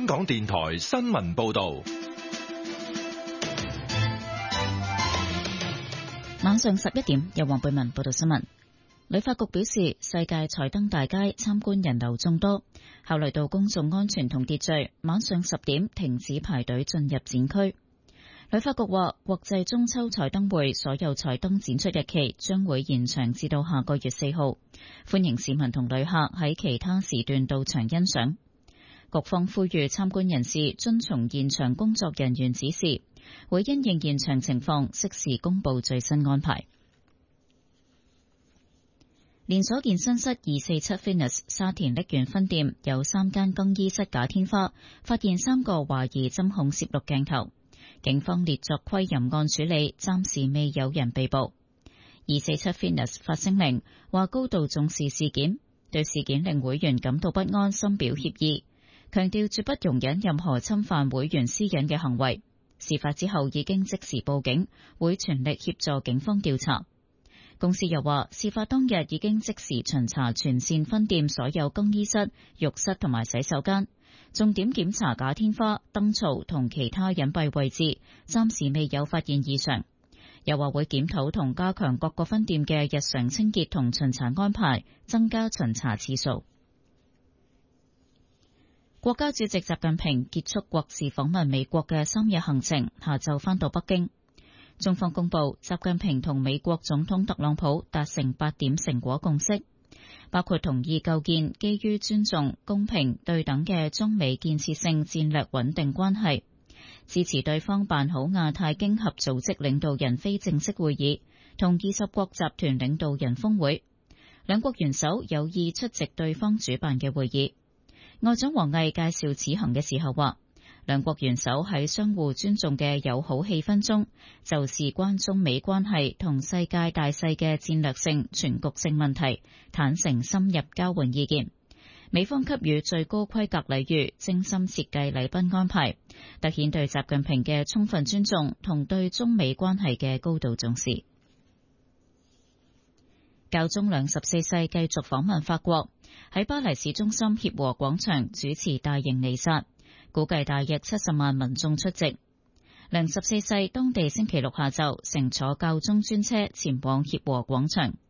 香港電台新聞報道。 晚上11點，由黃貝文報道新聞。旅發局表示，世界彩燈大街參觀人流眾多，考慮到公眾安全同秩序，晚上10點停止排隊進入展區。旅發局話，國際中秋彩燈會所有彩燈展出日期將會延長至到下個月4號，歡迎市民同旅客喺其他時段到場欣賞。局方呼籲參觀人士遵從現場工作人員指示，會因應現場情況適時公佈最新安排。連鎖健身室247 Fitness 沙田瀝源分店有3間更衣室假天花，發現3個懷疑針孔攝錄鏡頭，警方列作窺淫案處理，暫時未有人被捕。247 Fitness 發聲明話高度重視事件，對事件令會員感到不安，深表歉意，強調絕不容忍任何侵犯會員私隱嘅行為。事發之後已經即時報警，會全力協助警方調查。公司又話，事發當日已經即時巡查全線分店所有更衣室、浴室同埋洗手間，重點檢查假天花、燈槽同其他隱蔽位置，暫時未有發現異常。又話會檢討同加強各個分店嘅日常清潔同巡查安排，增加巡查次數。國家主席習近平結束國事訪問美國嘅3日行程，下晝返到北京。中方公布，習近平同美國總統特朗普達成8點成果共識，包括同意構建基於尊重、公平、對等嘅中美建設性戰略穩定關係，支持對方辦好亞太經合組織領導人非正式會議同20國集團領導人峰會。兩國元首有意出席對方主辦嘅會議。外長王毅介紹此行嘅時候話，兩國元首喺相互尊重嘅友好氣氛中，就事關中美關係同世界大勢嘅戰略性、全局性問題，坦誠深入交換意見。美方給予最高規格禮遇，精心設計禮賓安排，凸顯對習近平嘅充分尊重同對中美關係嘅高度重視。教宗梁14世繼續訪問法國，喺巴黎市中心協和廣場主持大型彌撒，估計大約70萬民眾出席。梁14世當地星期六下晝乘坐教宗專車前往協和廣場，